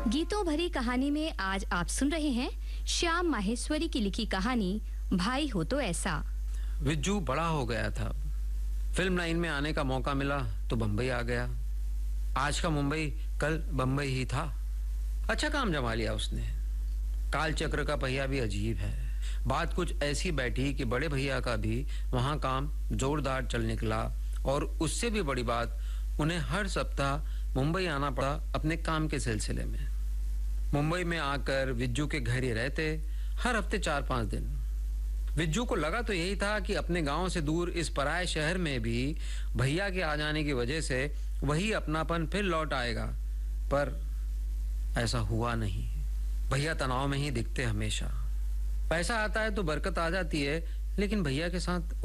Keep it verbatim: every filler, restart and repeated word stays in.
गीतों भरी कहानी में आज आप सुन रहे हैं श्याम माहेश्वरी की लिखी कहानी भाई हो तो ऐसा। विज्जू बड़ा हो गया था। फिल्म लाइन में आने का मौका मिला तो बम्बई आ गया। आज का मुंबई कल बम्बई ही था। अच्छा काम जमा लिया उसने। काल चक्र का पहिया भी अजीब है। बात कुछ ऐसी बैठी कि बड़े भैया का भी वहां काम जोरदार चल निकला और उससे भी बड़ी बात, उन्हें हर सप्ताह मुंबई आना पड़ा अपने काम के सिलसिले में। मुंबई में आकर विज्जू के घर ही रहते, हर हफ्ते चार पांच दिन। विज्जू को लगा तो यही था कि अपने गांव से दूर इस पराये शहर में भी भैया के आ जाने की वजह से वही अपनापन फिर लौट आएगा, पर ऐसा हुआ नहीं। भैया तनाव में ही दिखते हमेशा। पैसा आता है तो बरकत आ जाती है, लेकिन भैया के साथ